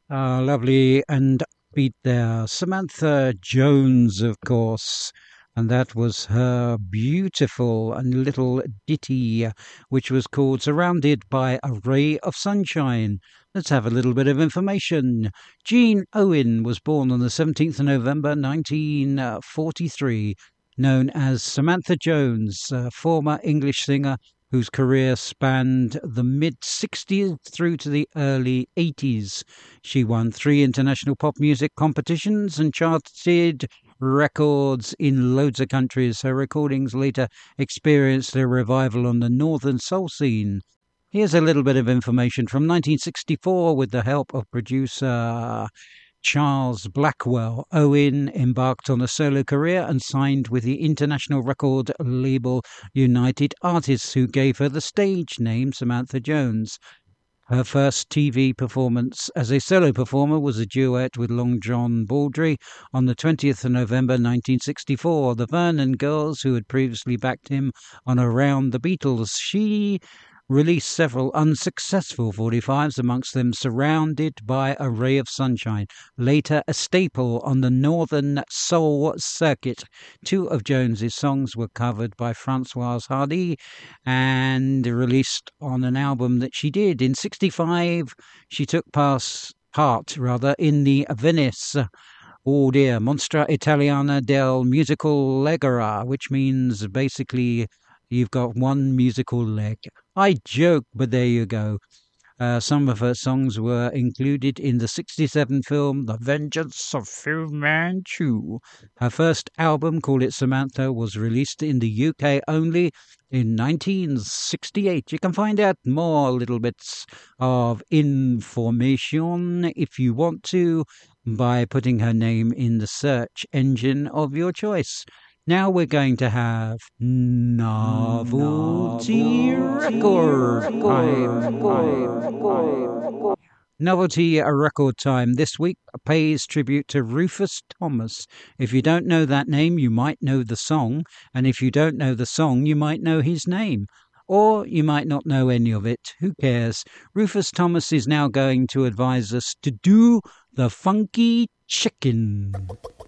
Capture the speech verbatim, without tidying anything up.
Ah, lovely and beat there. Samantha Jones, of course. And that was her beautiful and little ditty, which was called Surrounded by a Ray of Sunshine. Let's have a little bit of information. Jean Owen was born on the seventeenth of November nineteen forty-three, known as Samantha Jones, a former English singer whose career spanned the mid-sixties through to the early eighties. She won three international pop music competitions and charted records in loads of countries. Her recordings later experienced a revival on the northern soul scene. Here's a little bit of information from nineteen sixty-four with the help of producer Charles Blackwell. Owen embarked on a solo career and signed with the international record label United Artists, who gave her the stage name Samantha Jones. Her first T V performance as a solo performer was a duet with Long John Baldry on the twentieth of November nineteen sixty-four. The Vernon Girls, who had previously backed him on Around the Beatles, she released several unsuccessful forty-fives, amongst them Surrounded by a Ray of Sunshine, later a staple on the Northern Soul circuit. Two of Jones's songs were covered by Françoise Hardy and released on an album that she did. In sixty-five, she took pass, part rather in the Venice Oh dear, Monstra Italiana del Musical Legera, which means basically you've got one musical leg. I joke, but there you go. Uh, some of her songs were included in the sixty-seven film The Vengeance of Fu Manchu. Her first album, Call It Samantha, was released in the U K only in nineteen sixty-eight. You can find out more little bits of information if you want to by putting her name in the search engine of your choice. Now we're going to have Novelty Record Time. Novelty Record Time this week pays tribute to Rufus Thomas. If you don't know that name, you might know the song. And if you don't know the song, you might know his name. Or you might not know any of it. Who cares? Rufus Thomas is now going to advise us to do the funky chicken.